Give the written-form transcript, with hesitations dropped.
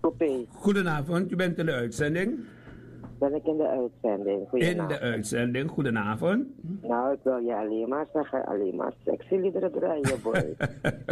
Coupé. Goedenavond, u bent in de uitzending. Ben ik in de uitzending? In Goedenavond. de uitzending, goedenavond. Nou, ik wil je alleen maar zeggen, alleen maar sexy liederen draaien, boy.